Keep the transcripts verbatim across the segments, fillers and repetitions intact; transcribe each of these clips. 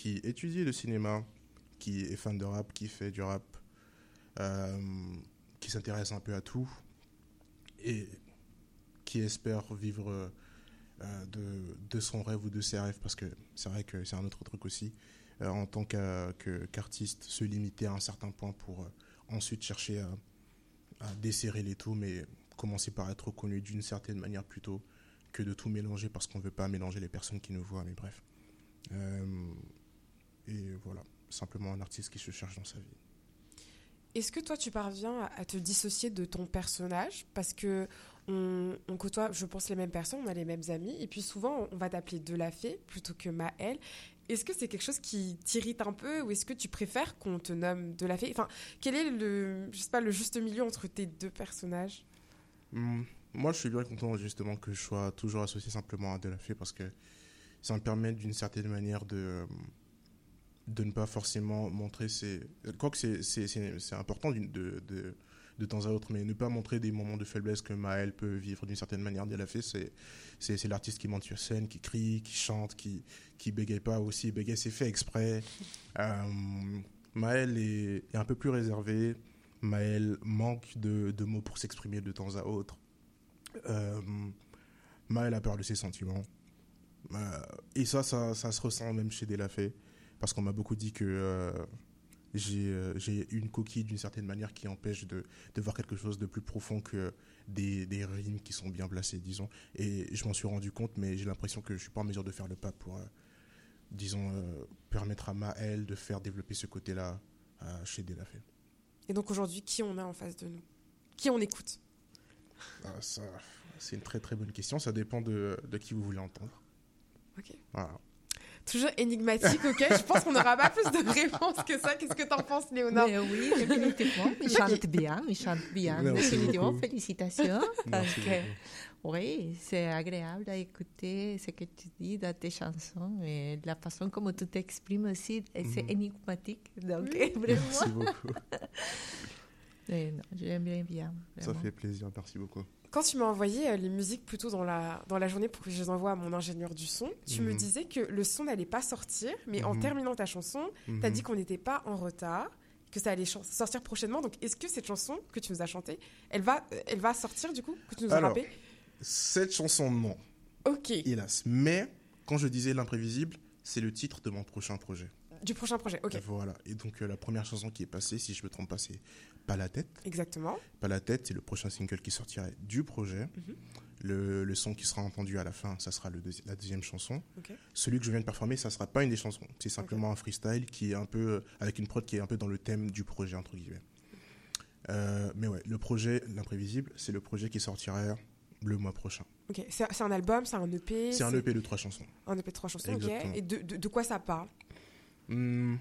qui étudie le cinéma, qui est fan de rap, qui fait du rap, euh, qui s'intéresse un peu à tout et qui espère vivre euh, de, de son rêve ou de ses rêves, parce que c'est vrai que c'est un autre truc aussi, euh, en tant qu'a, que, qu'artiste, se limiter à un certain point pour euh, ensuite chercher à, à desserrer les taux, mais commencer par être reconnu d'une certaine manière plutôt que de tout mélanger, parce qu'on ne veut pas mélanger les personnes qui nous voient, mais bref. Euh, et voilà, simplement un artiste qui se cherche dans sa vie. Est-ce que toi, tu parviens à te dissocier de ton personnage ? Parce que on, on côtoie, je pense, les mêmes personnes, on a les mêmes amis, et puis souvent, on va t'appeler Delafé plutôt que Maëlle. Est-ce que c'est quelque chose qui t'irrite un peu, ou est-ce que tu préfères qu'on te nomme Delafé ? Enfin, quel est le, je sais pas, le juste milieu entre tes deux personnages ? Mmh, moi, je suis bien content justement que je sois toujours associé simplement à Delafé, parce que ça me permet d'une certaine manière de... de ne pas forcément montrer ses... Quoique c'est, c'est, c'est, c'est important de, de, de temps à autre, mais ne pas montrer des moments de faiblesse que Maëlle peut vivre d'une certaine manière. Delafé, c'est, c'est, c'est l'artiste qui monte sur scène, qui crie, qui chante, qui qui bégaye pas aussi. Bégaye, c'est fait exprès. Euh, Maëlle est, est un peu plus réservée. Maëlle manque de, de mots pour s'exprimer de temps à autre. Euh, Maëlle a peur de ses sentiments. Euh, et ça, ça, ça se ressent même chez Delafé. Parce qu'on m'a beaucoup dit que euh, j'ai, euh, j'ai une coquille d'une certaine manière qui empêche de, de voir quelque chose de plus profond que des, des rimes qui sont bien placées, disons. Et je m'en suis rendu compte, mais j'ai l'impression que je ne suis pas en mesure de faire le pas pour, euh, disons, euh, permettre à Maëlle de faire développer ce côté-là euh, chez Delafé. Et donc aujourd'hui, qui on a en face de nous ? Qui on écoute ? Ah, ça, c'est une très très bonne question. Ça dépend de, de qui vous voulez entendre. Ok. Voilà. Toujours énigmatique, ok. Je pense qu'on n'aura pas plus de réponses que ça. Qu'est-ce que t'en penses, Léonore ? Mais oui, définitivement. Il chante bien, il chante bien. Merci Définitivement, beaucoup. félicitations. Merci Donc, euh, beaucoup. oui, c'est agréable à écouter ce que tu dis dans tes chansons et la façon comme tu t'exprimes aussi, c'est Mhm. énigmatique. Donc, Oui. vraiment. Merci beaucoup. Et non, j'aime bien, bien. Ça vraiment. fait plaisir, merci beaucoup. Quand tu m'as envoyé euh, les musiques plutôt dans la, dans la journée pour que je les envoie à mon ingénieur du son, tu me Mhm. disais que le son n'allait pas sortir, mais en Mhm. terminant ta chanson, tu as Mhm. dit qu'on n'était pas en retard, que ça allait chan- sortir prochainement. Donc, est-ce que cette chanson que tu nous as chantée, elle va, euh, elle va sortir du coup, que tu nous as Alors, rappé ? Cette chanson, non, Ok, hélas. Mais quand je disais l'imprévisible, c'est le titre de mon prochain projet. du prochain projet, ok. Voilà. Et donc, euh, la première chanson qui est passée, si je me trompe pas, c'est Pas la tête. Exactement. Pas la tête, c'est le prochain single qui sortirait du projet. Mhm. Le, le son qui sera entendu à la fin, ça sera le deuxi- la deuxième chanson. Ok. Celui que je viens de performer, ça sera pas une des chansons. C'est simplement un freestyle qui est un peu, euh, avec une prod qui est un peu dans le thème du projet, entre guillemets. Euh, mais ouais, le projet, l'imprévisible, c'est le projet qui sortira le mois prochain. Ok, c'est, c'est un album, c'est un E P. C'est un E P de trois chansons. Un E P de trois chansons, ok. Exactement. Et de, de, de quoi ça parle ? Hmm,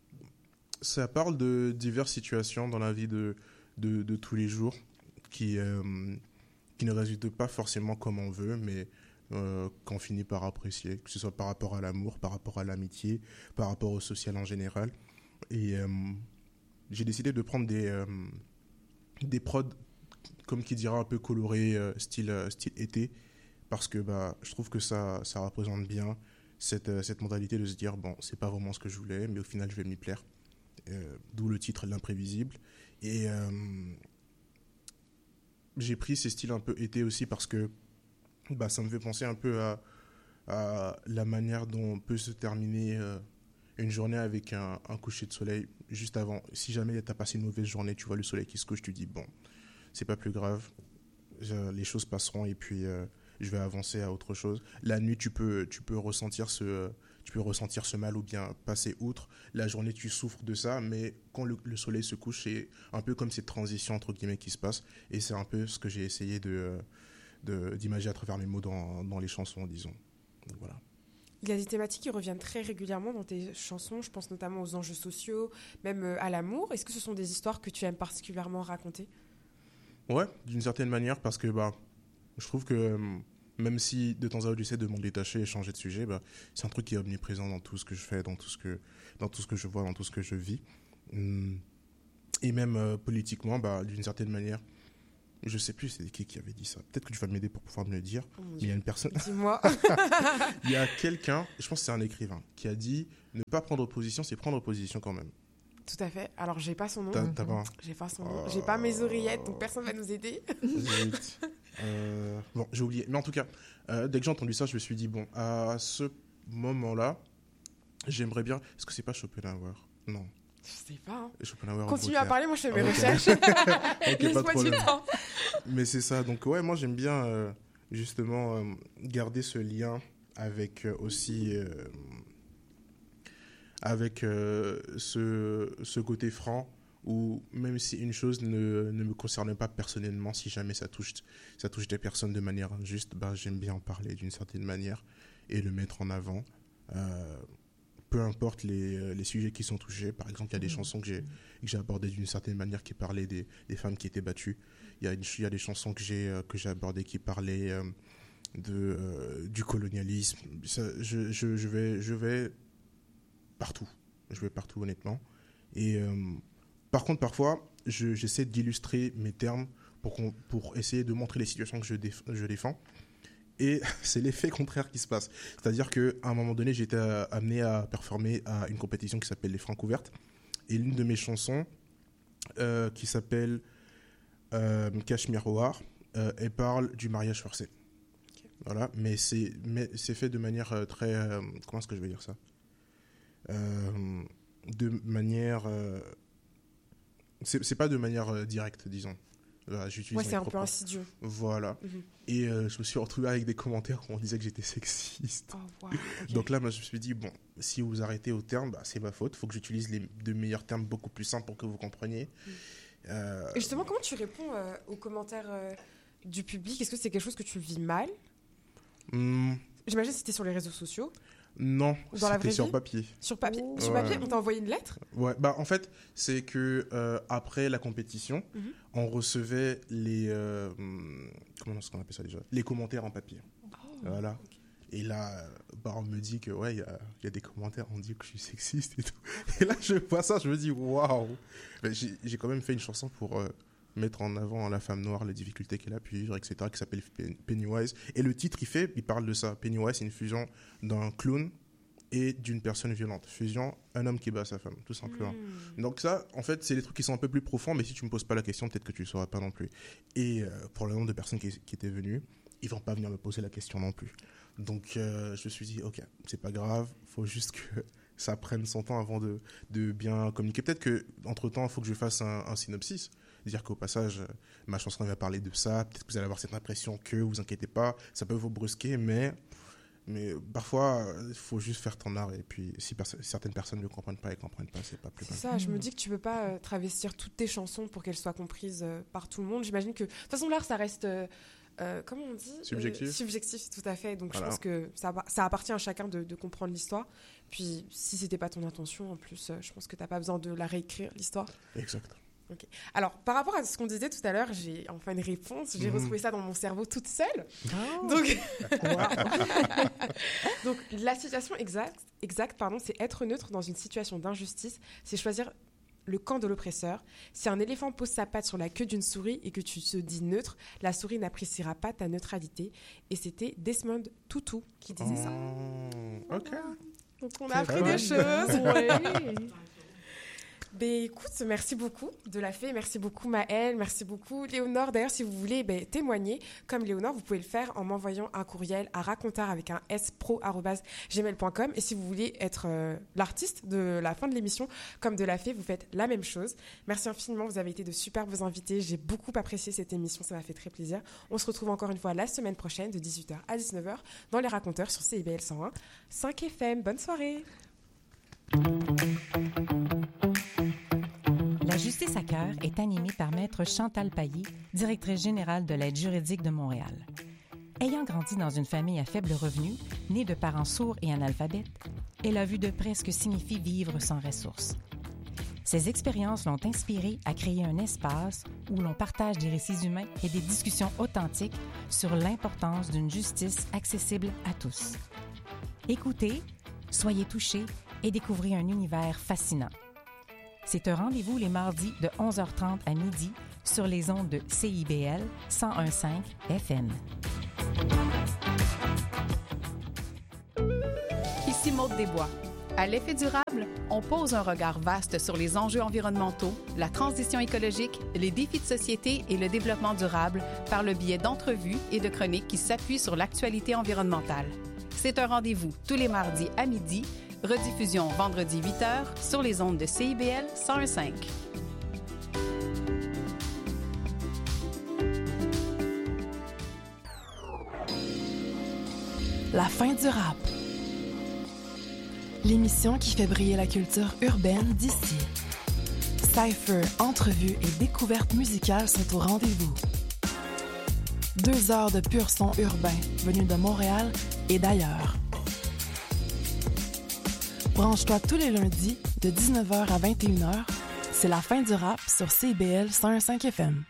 ça parle de diverses situations dans la vie de, de, de tous les jours qui, euh, qui ne résultent pas forcément comme on veut, mais euh, qu'on finit par apprécier, que ce soit par rapport à l'amour, par rapport à l'amitié, par rapport au social en général. Et euh, j'ai décidé de prendre des, euh, des prods, comme qui dira, un peu colorés, euh, style, euh, style été, parce que bah, je trouve que ça, ça représente bien cette, euh, cette mentalité de se dire, bon, c'est pas vraiment ce que je voulais, mais au final, je vais m'y plaire. Euh, d'où le titre L'imprévisible. Et euh, j'ai pris ces styles un peu été aussi parce que bah, ça me fait penser un peu à, à la manière dont peut se terminer euh, une journée avec un, un coucher de soleil juste avant. Si jamais tu as passé une mauvaise journée, tu vois le soleil qui se couche, tu dis bon, c'est pas plus grave, je, les choses passeront et puis euh, je vais avancer à autre chose. La nuit, tu peux, tu peux ressentir ce... tu peux ressentir ce mal ou bien passer outre. La journée, tu souffres de ça, mais quand le, le soleil se couche, c'est un peu comme cette transition entre guillemets qui se passe. Et c'est un peu ce que j'ai essayé de, de, d'imaginer à travers mes mots dans, dans les chansons, disons. Donc voilà. Il y a des thématiques qui reviennent très régulièrement dans tes chansons. Je pense notamment aux enjeux sociaux, même à l'amour. Est-ce que ce sont des histoires que tu aimes particulièrement raconter ? Ouais, d'une certaine manière, parce que bah, je trouve que même si de temps à autre j'essaie de m'en détacher et changer de sujet, bah, c'est un truc qui est omniprésent dans tout ce que je fais, dans tout ce que, dans tout ce que je vois, dans tout ce que je vis. Et même euh, politiquement, bah, d'une certaine manière, Je sais plus c'est qui qui avait dit ça. Peut-être que tu vas m'aider pour pouvoir me le dire. Oh, mais il y a une personne. Dis-moi. Il y a quelqu'un, je pense que c'est un écrivain, qui a dit ne pas prendre position, c'est prendre position quand même. Tout à fait. Alors, j'ai pas son nom. T'as, t'as pas... J'ai pas son nom. J'ai pas mes oreillettes, donc personne va nous aider. Zut. Euh, bon, j'ai oublié. Mais en tout cas, euh, dès que j'ai entendu ça, je me suis dit, bon, à ce moment-là, j'aimerais bien... Est-ce que c'est pas Schopenhauer? Non. Je sais pas. Hein. Schopenhauer. Continue à parler, moi je fais mes Ah, okay. recherches. Ok, Laisse-moi pas de du problème. temps. Mais c'est ça. Donc, ouais, moi, j'aime bien, euh, justement, euh, garder ce lien avec euh, aussi... Euh, avec euh, ce, ce côté franc où même si une chose ne, ne me concerne pas personnellement, si jamais ça touche, ça touche des personnes de manière injuste, bah, j'aime bien en parler d'une certaine manière et le mettre en avant. Euh, peu importe les, les sujets qui sont touchés. Par exemple, il y a des mmh. chansons que j'ai, que j'ai abordées d'une certaine manière qui parlaient des, des femmes qui étaient battues. Il y a, une, il y a des chansons que j'ai, que j'ai abordées qui parlaient euh, de, euh, du colonialisme. Ça, je, je, je, vais, je vais partout. Je vais partout, honnêtement. Et euh, par contre, parfois, je, j'essaie d'illustrer mes termes pour, qu'on, pour essayer de montrer les situations que je, déf, je défends. Et c'est l'effet contraire qui se passe. C'est-à-dire qu'à un moment donné, j'étais amené à performer à une compétition qui s'appelle les Francouvertes. Et l'une de mes chansons, euh, qui s'appelle euh, Cache Miroir, euh, elle parle du mariage forcé. Okay. Voilà, mais c'est, mais c'est fait de manière euh, très... Euh, comment est-ce que je vais dire ça ? Euh, de manière euh, c'est, c'est pas de manière euh, directe, disons. Là, j'utilise ouais, c'est un propres... peu insidieux. Voilà. Mm-hmm. Et euh, je me suis retrouvé avec des commentaires où on disait que j'étais sexiste. Oh, wow. Okay. Donc là, moi, je me suis dit, bon, si vous arrêtez au terme, bah, c'est ma faute. Il faut que j'utilise les de meilleurs termes beaucoup plus simples pour que vous compreniez. Mm. Euh... Et justement, comment tu réponds euh, aux commentaires euh, du public ? Est-ce que c'est quelque chose que tu vis mal ? mm. J'imagine que c'était sur les réseaux sociaux. Non, dans la c'était sur vie papier. Sur papier, oh. sur papier, on t'a envoyé une lettre ? Ouais, bah en fait, c'est que euh, après la compétition, mm-hmm. on recevait les euh, comment est-ce qu'on appelle ça déjà ? Les commentaires en papier. Oh. Voilà. Okay. Et là, bah on me dit que ouais, il y a, y a des commentaires, on dit que je suis sexiste et tout. Et là, je vois ça, je me dis waouh. J'ai, j'ai quand même fait une chanson pour euh, mettre en avant la femme noire, les difficultés qu'elle a pu vivre, et cetera, qui s'appelle Pennywise. Et le titre, il fait, il parle de ça. Pennywise, c'est une fusion d'un clown et d'une personne violente. Fusion, un homme qui bat sa femme, tout simplement. Mmh. Donc ça, en fait, c'est des trucs qui sont un peu plus profonds, mais si tu me poses pas la question, peut-être que tu ne sauras pas non plus. Et euh, pour le nombre de personnes qui, qui étaient venues, ils vont pas venir me poser la question non plus. Donc euh, je me suis dit, ok, c'est pas grave, faut juste que ça prenne son temps avant de, de bien communiquer. Peut-être qu'entre-temps, il faut que je fasse un, un synopsis. Dire qu'au passage, ma chanson va parler de ça. Peut-être que vous allez avoir cette impression que, vous inquiétez pas, ça peut vous brusquer, mais, mais parfois, il faut juste faire ton art. Et puis, si pers- certaines personnes ne comprennent pas et ne comprennent pas, c'est pas plus mal. C'est ça, je me dis que tu peux pas euh, travestir toutes tes chansons pour qu'elles soient comprises euh, par tout le monde. J'imagine que, de toute façon, l'art, ça reste... Euh, Euh, comment on dit ? Subjectif. Euh, subjectif, tout à fait. Donc voilà. Je pense que ça, ça appartient à chacun de, de comprendre l'histoire. Puis si c'était pas ton intention, en plus, euh, je pense que t'as pas besoin de la réécrire, l'histoire. Exact. Okay. Alors, par rapport à ce qu'on disait tout à l'heure, j'ai enfin une réponse. J'ai mmh. retrouvé ça dans mon cerveau toute seule. Oh. Donc, Donc, la situation exacte, exacte pardon, c'est être neutre dans une situation d'injustice. C'est choisir le camp de l'oppresseur. Si un éléphant pose sa patte sur la queue d'une souris et que tu te dis neutre, la souris n'appréciera pas ta neutralité. Et c'était Desmond Tutu qui disait oh, ça. Ok. Donc on a appris des choses. Oui. Ben, écoute, merci beaucoup de la fée, merci beaucoup Maëlle, merci beaucoup Léonore. D'ailleurs, si vous voulez ben, témoigner comme Léonore, vous pouvez le faire en m'envoyant un courriel à racontard avec un s pro arobase gmail point com. Et si vous voulez être euh, l'artiste de la fin de l'émission comme de la fée, vous faites la même chose. Merci infiniment, vous avez été de superbes invités. J'ai beaucoup apprécié cette émission, ça m'a fait très plaisir. On se retrouve encore une fois la semaine prochaine de dix-huit heures à dix-neuf heures dans Les Raconteurs sur C I B L cent un virgule cinq F M. Bonne soirée. La Justice à cœur est animée par Maître Chantal Paillé, directrice générale de l'aide juridique de Montréal. Ayant grandi dans une famille à faible revenu, née de parents sourds et analphabètes, elle a vu de près ce que signifie vivre sans ressources. Ces expériences l'ont inspirée à créer un espace où l'on partage des récits humains et des discussions authentiques sur l'importance d'une justice accessible à tous. Écoutez, soyez touchés et découvrez un univers fascinant. C'est un rendez-vous les mardis de onze heures trente à midi sur les ondes de C I B L cent un virgule cinq F M. Ici Maude Desbois. À l'effet durable, on pose un regard vaste sur les enjeux environnementaux, la transition écologique, les défis de société et le développement durable par le biais d'entrevues et de chroniques qui s'appuient sur l'actualité environnementale. C'est un rendez-vous tous les mardis à midi, rediffusion vendredi huit heures sur les ondes de C I B L cent un virgule cinq. La fin du rap. L'émission qui fait briller la culture urbaine d'ici. Cypher, entrevues et découvertes musicales sont au rendez-vous. Deux heures de pur son urbain venus de Montréal et d'ailleurs. Branche-toi tous les lundis de dix-neuf heures à vingt et une heures. C'est la fin du rap sur C I B L cent un virgule cinq F M.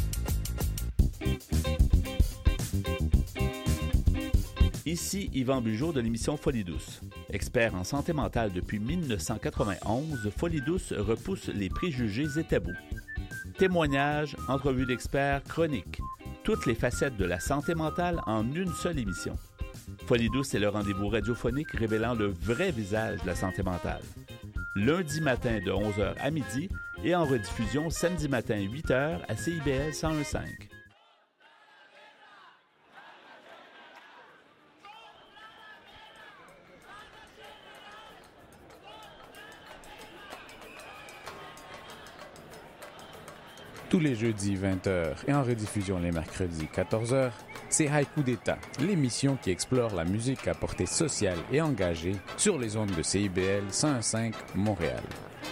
Ici Yvan Bugeaud de l'émission Folie douce. Expert en santé mentale depuis dix-neuf cent quatre-vingt-onze, Folie douce repousse les préjugés et tabous. Témoignages, entrevues d'experts, chroniques, toutes les facettes de la santé mentale en une seule émission. Folie douce est le rendez-vous radiophonique révélant le vrai visage de la santé mentale. Lundi matin de onze heures à midi et en rediffusion samedi matin huit heures à C I B L cent un virgule cinq. Tous les jeudis vingt heures et en rediffusion les mercredis quatorze heures, c'est Haïku d'État, l'émission qui explore la musique à portée sociale et engagée sur les ondes de C I B L cent un virgule cinq Montréal.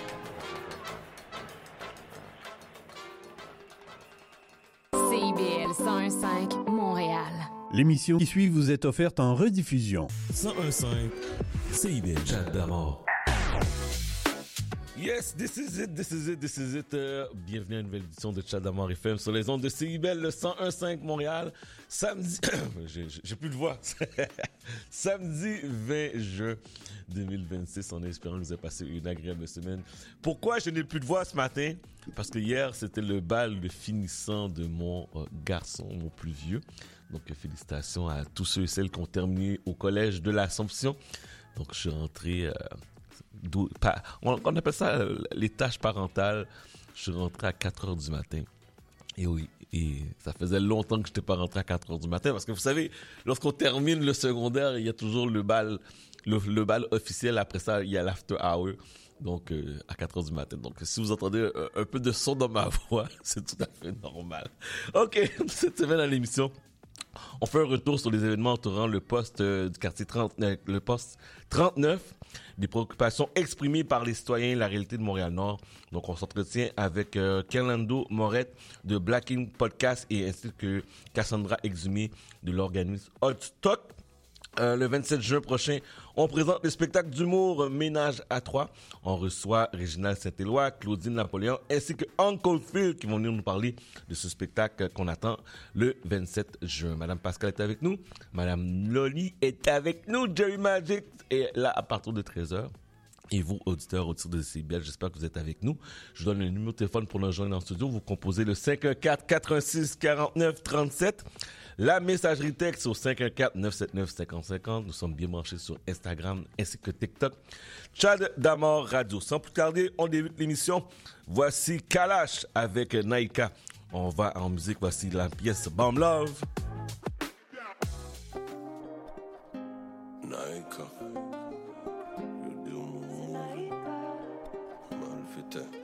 C I B L cent un virgule cinq Montréal. L'émission qui suit vous est offerte en rediffusion. cent un virgule cinq C I B L Chat d'amour. Yes, this is it, this is it, this is it. Euh, bienvenue à une nouvelle édition de Chat d'amour F M sur les ondes de C I B L, le cent un virgule cinq Montréal. Samedi, j'ai, j'ai plus de voix. Samedi vingt juin deux mille vingt-six, en espérant que vous avez passé une agréable semaine. Pourquoi je n'ai plus de voix ce matin? Parce que hier, c'était le bal de finissant de mon euh, garçon, mon plus vieux. Donc, euh, félicitations à tous ceux et celles qui ont terminé au collège de l'Assomption. Donc, je suis rentré... Euh, On, on appelle ça les tâches parentales. Je suis rentré à quatre heures du matin. Et oui, et ça faisait longtemps que je n'étais pas rentré à quatre heures du matin. Parce que vous savez, lorsqu'on termine le secondaire, il y a toujours le bal, le, le bal officiel. Après ça, il y a l'after hour. Donc, euh, à quatre heures du matin. Donc, si vous entendez un, un peu de son dans ma voix, c'est tout à fait normal. OK, cette semaine à l'émission, on fait un retour sur les événements entourant le poste euh, du quartier trente-neuf, le poste trente-neuf, des préoccupations exprimées par les citoyens, la réalité de Montréal-Nord. Donc, on s'entretient avec euh, Kerlando Morette de Black Ink Podcast et ainsi que Cassandra Exumé de l'organisme Hot Stock. Euh, le vingt-sept juin prochain, on présente le spectacle d'humour Ménage à trois. On reçoit Réginald Saint-Éloi, Claudine Napoléon ainsi que Uncle Phil qui vont venir nous parler de ce spectacle qu'on attend le vingt-sept juin. Madame Pascal est avec nous, Madame Loli est avec nous, Jerry Magic est là à partir de treize heures. Et vous, auditeurs, auditeurs de C I B L, j'espère que vous êtes avec nous. Je vous donne le numéro de téléphone pour nous rejoindre en studio. Vous composez le cinq un quatre, quatre un six, quarante-neuf trente-sept. La messagerie texte au cinq un quatre, neuf sept neuf, cinquante cinquante. Nous sommes bien branchés sur Instagram ainsi que TikTok. Chad Damor Radio. Sans plus tarder, on débute l'émission. Voici Kalash avec Naika. On va en musique. Voici la pièce Bomb Love. Naika. You do mal fait